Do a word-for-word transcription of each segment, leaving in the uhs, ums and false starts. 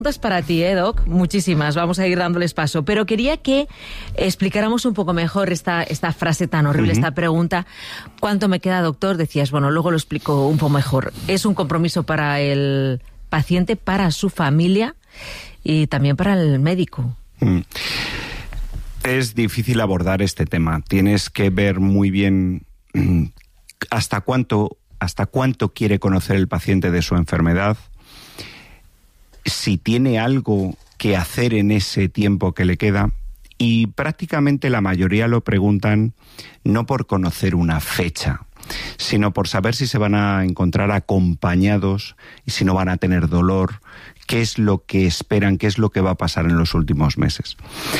Preguntas para ti, ¿eh, Doc? Muchísimas, vamos a ir dándoles paso. Pero quería que explicáramos un poco mejor esta, esta frase tan horrible, uh-huh. esta pregunta. ¿Cuánto me queda, doctor? Decías, bueno, luego lo explico un poco mejor. Es un compromiso para el paciente, para su familia y también para el médico. Mm. Es difícil abordar este tema. Tienes que ver muy bien hasta cuánto, hasta cuánto quiere conocer el paciente de su enfermedad, si tiene algo que hacer en ese tiempo que le queda, y prácticamente la mayoría lo preguntan no por conocer una fecha, sino por saber si se van a encontrar acompañados y si no van a tener dolor, qué es lo que esperan, qué es lo que va a pasar en los últimos meses.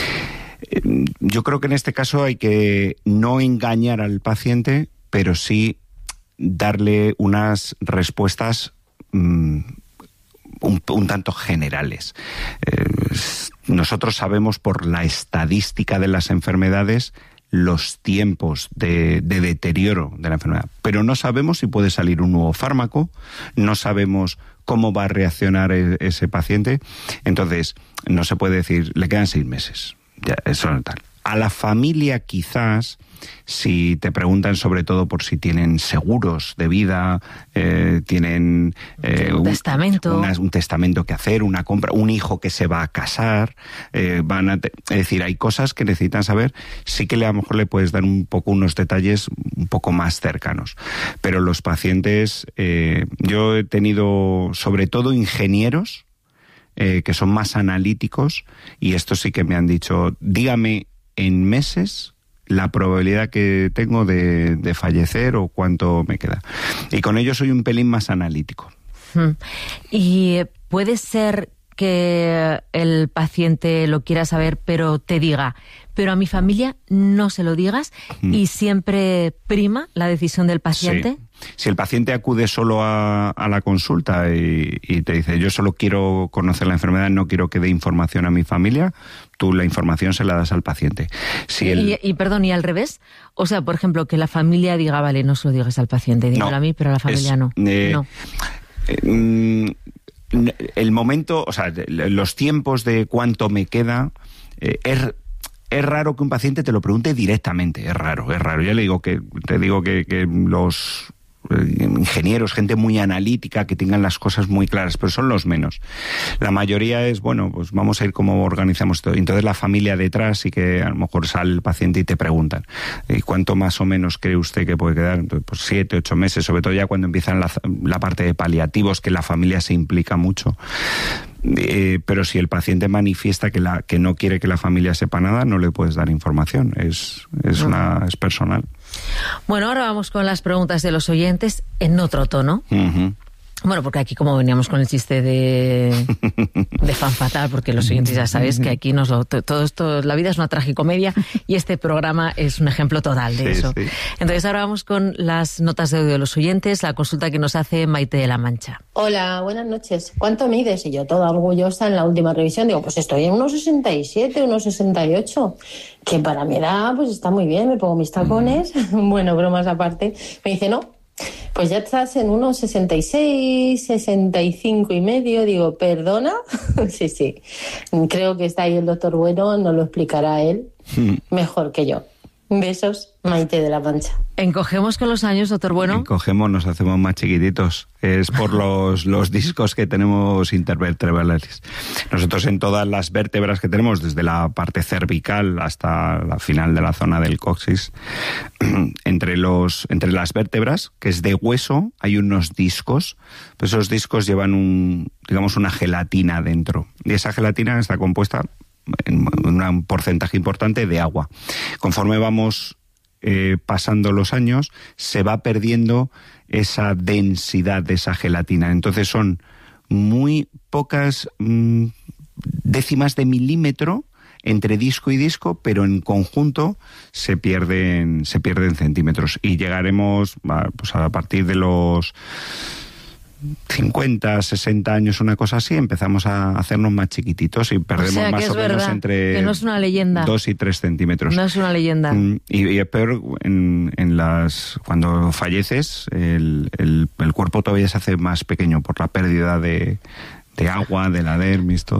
Yo creo que en este caso hay que no engañar al paciente, pero sí darle unas respuestas mmm, Un, un tanto generales. Eh, nosotros sabemos por la estadística de las enfermedades los tiempos de, de deterioro de la enfermedad, pero no sabemos si puede salir un nuevo fármaco, no sabemos cómo va a reaccionar e, ese paciente. Entonces, no se puede decir, le quedan seis meses. Ya, eso no tal. A la familia quizás, si te preguntan sobre todo por si tienen seguros de vida, eh, tienen eh, un, un testamento, una, un testamento que hacer, una compra, un hijo que se va a casar, eh, van a te- es decir, hay cosas que necesitan saber. Sí que le, a lo mejor le puedes dar un poco unos detalles un poco más cercanos, pero los pacientes, eh, yo he tenido sobre todo ingenieros eh, que son más analíticos, y estos sí que me han dicho, dígame en meses la probabilidad que tengo de, de fallecer o cuánto me queda. Y con ello soy un pelín más analítico. Y puede ser que el paciente lo quiera saber, pero te diga, pero a mi familia no se lo digas, mm. y siempre prima la decisión del paciente. Sí. Si el paciente acude solo a, a la consulta y, y te dice, yo solo quiero conocer la enfermedad, no quiero que dé información a mi familia, tú la información se la das al paciente. Si el... y, y perdón, ¿y al revés? O sea, por ejemplo, que la familia diga, vale, no se lo digas al paciente, dímelo no, a mí, pero a la familia es, no. Eh, no. Eh, el momento, o sea, los tiempos de cuánto me queda, eh, es... Es raro que un paciente te lo pregunte directamente, es raro, es raro. Yo le digo que, te digo que, que los ingenieros, gente muy analítica, que tengan las cosas muy claras, pero son los menos. La mayoría es, bueno, pues vamos a ir cómo organizamos esto. Entonces la familia detrás, y que a lo mejor sale el paciente y te preguntan, ¿y cuánto más o menos cree usted que puede quedar? Entonces, pues siete, ocho meses, sobre todo ya cuando empiezan la, la parte de paliativos, que la familia se implica mucho. Eh, pero si el paciente manifiesta que, la, que no quiere que la familia sepa nada, no le puedes dar información, es, es, una, es personal. Bueno, ahora vamos con las preguntas de los oyentes en otro tono. Uh-huh. Bueno, porque aquí como veníamos con el chiste de, de fan fatal, porque los oyentes ya sabéis que aquí nos lo, todo esto, la vida es una tragicomedia y este programa es un ejemplo total de sí, eso. Sí. Entonces ahora vamos con las notas de audio de los oyentes, la consulta que nos hace Maite de la Mancha. Hola, buenas noches. ¿Cuánto mides? Y yo toda orgullosa en la última revisión digo, pues estoy en unos sesenta y siete, unos sesenta y ocho, que para mi edad pues está muy bien, me pongo mis tacones, bueno, bromas aparte. Me dice, no, pues ya estás en unos sesenta y seis, sesenta y cinco y medio. Digo, ¿perdona? sí, sí. Creo que está ahí el doctor Bueno, nos lo explicará él mejor que yo. Besos, Maite de la Mancha. ¿Encogemos con los años, doctor Bueno? Encogemos, nos hacemos más chiquititos. Es por los, los discos que tenemos intervertebrales. Nosotros en todas las vértebras que tenemos, desde la parte cervical hasta la final de la zona del coxis, entre, los, entre las vértebras, que es de hueso, hay unos discos. Pues esos discos llevan un, digamos, una gelatina dentro. Y esa gelatina está compuesta en un porcentaje importante de agua. Conforme vamos eh, pasando los años, se va perdiendo esa densidad de esa gelatina. Entonces son muy pocas mmm, décimas de milímetro entre disco y disco, pero en conjunto se pierden, se pierden centímetros. Y llegaremos a, pues a partir de los cincuenta, sesenta años, una cosa así, empezamos a hacernos más chiquititos y perdemos, o sea, más que o menos verdad, entre que no es una leyenda. dos y tres centímetros. No es una leyenda. Y, y es peor en, en las cuando falleces, el, el, el cuerpo todavía se hace más pequeño por la pérdida de, de agua, de la dermis, todo.